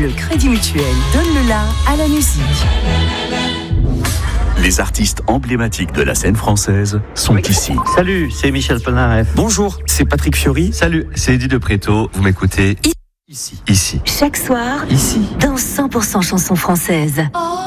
Le Crédit Mutuel donne le la à la musique. Les artistes emblématiques de la scène française sont ici. Salut, c'est Michel Polnareff. Bonjour, c'est Patrick Fiori. Salut, c'est Eddie de Préto. Vous m'écoutez ici. Chaque soir, Ici. dans 100% chansons françaises.